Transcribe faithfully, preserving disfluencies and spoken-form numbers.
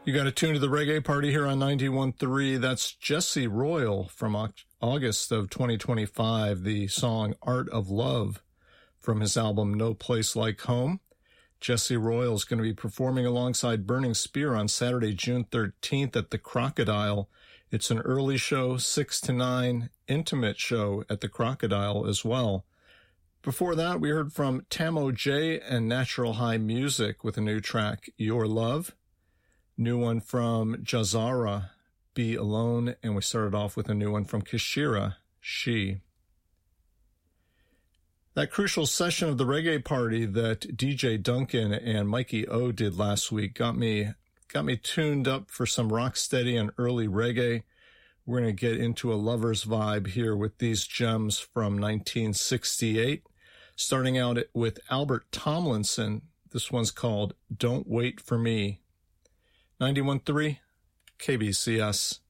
You got to tune to the Reggae Party here on ninety-one point three. That's Jesse Royal from August of twenty twenty-five, the song Art of Love from his album No Place Like Home. Jesse Royal is going to be performing alongside Burning Spear on Saturday, June thirteenth at the Crocodile. It's an early show, six to nine, intimate show at the Crocodile as well. Before that, we heard from Tamo J and Natural High Music with a new track, Your Love. New one from Jazara, Be Alone, and we started off with a new one from Kashira, She. That crucial session of the Reggae Party that D J Duncan and Mikey O did last week got me got me tuned up for some rocksteady and early reggae. We're going to get into a lover's vibe here with these gems from nineteen sixty-eight, starting out with Albert Tomlinson. This one's called Don't Wait for Me. ninety-one point three K B C S.